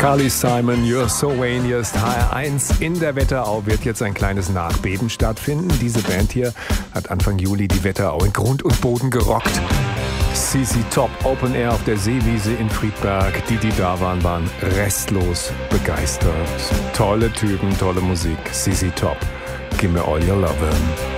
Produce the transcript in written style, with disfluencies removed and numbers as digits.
Carly Simon, You're So Vain, hier ist HR1. In der Wetterau wird jetzt ein kleines Nachbeben stattfinden. Diese Band hier hat Anfang Juli die Wetterau in Grund und Boden gerockt. CC Top Open Air auf der Seewiese in Friedberg. Die da waren, waren restlos begeistert. Tolle Typen, tolle Musik. CC Top, give me all your lovin'.